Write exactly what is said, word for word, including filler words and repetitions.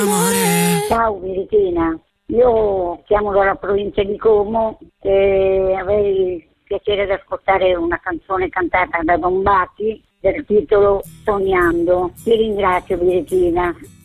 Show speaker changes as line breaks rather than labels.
Ciao Viritina, io chiamo dalla provincia di Como e avrei piacere di ascoltare una canzone cantata da Don Bacchi del titolo Sognando. Ti ringrazio Viritina.